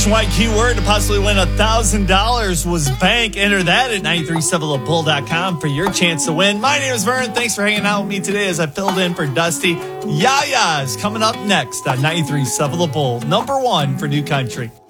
White keyword to possibly win $1,000 was bank. Enter that at 937thebull.com for your chance to win. My name is Vern. Thanks for hanging out with me today as I filled in for Dusty. Yaya is coming up next on 93.7 The Bull, number one for New Country.